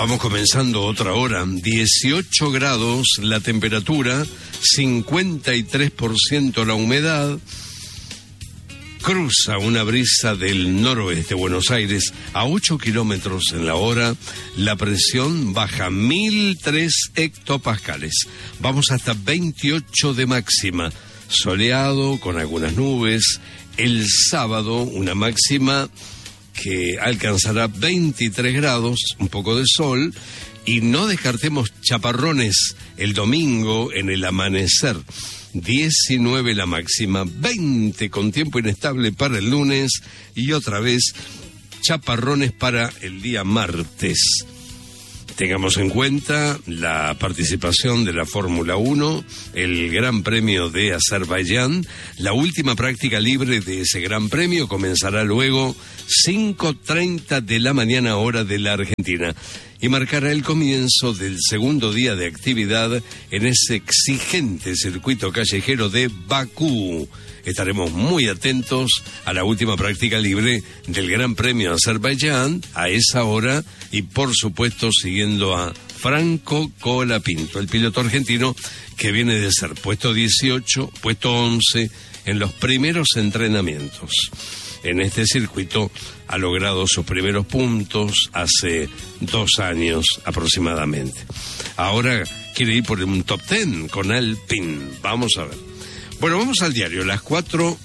Vamos comenzando otra hora. 18 grados la temperatura, 53% la humedad. Cruza una brisa del noroeste, Buenos Aires, a 8 kilómetros en la hora. La presión baja 1003 hectopascales. Vamos hasta 28 de máxima. Soleado, con algunas nubes. El sábado, una máxima que alcanzará 23 grados, un poco de sol. Y no descartemos chaparrones el domingo en el amanecer. 19 la máxima, 20 con tiempo inestable para el lunes y otra vez chaparrones para el día martes. Tengamos en cuenta la participación de la Fórmula 1, el Gran Premio de Azerbaiyán. La última práctica libre de ese Gran Premio comenzará luego 5:30 de la mañana hora de la Argentina y marcará el comienzo del segundo día de actividad en ese exigente circuito callejero de Bakú. Estaremos muy atentos a la última práctica libre del Gran Premio de Azerbaiyán a esa hora y por supuesto siguiendo a Franco Colapinto, el piloto argentino que viene de ser puesto 18, puesto 11 en los primeros entrenamientos. En este circuito ha logrado sus primeros puntos hace 2 años aproximadamente. Ahora quiere ir por un top 10 con Alpine. Vamos a ver. Bueno, vamos al diario. Las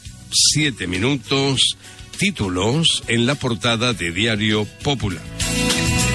4:07 minutos. Títulos en la portada de Diario Popular.